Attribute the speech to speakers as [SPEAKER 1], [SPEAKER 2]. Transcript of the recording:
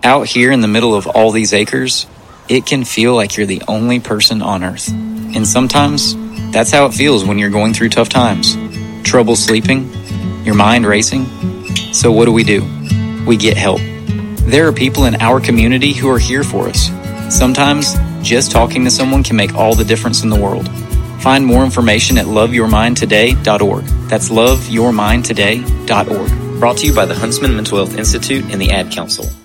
[SPEAKER 1] Out here in the middle of all these acres, it can feel like you're the only person on earth. And sometimes, that's how it feels when you're going through tough times. Trouble sleeping, your mind racing. So what do? We get help. There are people in our community who are here for us. Sometimes, just talking to someone can make all the difference in the world. Find more information at loveyourmindtoday.org. That's loveyourmindtoday.org. Brought to you by the Huntsman Mental Health Institute and the Ad Council.